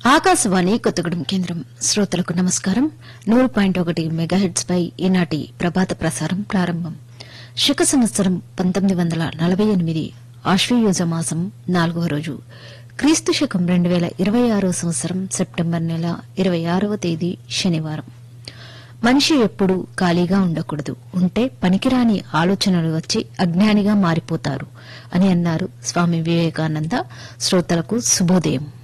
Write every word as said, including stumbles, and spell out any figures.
ఆకాశవాణి కొత్తగూడెం కేంద్రం శ్రోతలకు నమస్కారం. నూరు పాయింట్ ఒకటి మెగాహెట్స్ పై ఈనాటి ప్రభాత ప్రసారం ప్రారంభం. శక సంవత్సరం పంతొమ్మిది వందల నలభై ఎనిమిది ఆశ్వయుజ మాసం నాలుగవ రోజు, క్రీస్తు శకం రెండు వేల ఇరవై ఆరో సంవత్సరం సెప్టెంబర్ నెల ఇరవై ఆరవ తేదీ శనివారం. మనిషి ఎప్పుడూ ఖాళీగా ఉండకూడదు, ఉంటే పనికిరాని ఆలోచనలు వచ్చి అజ్ఞానిగా మారిపోతారు అని అన్నారు స్వామి వివేకానంద. శ్రోతలకు శుభోదయం.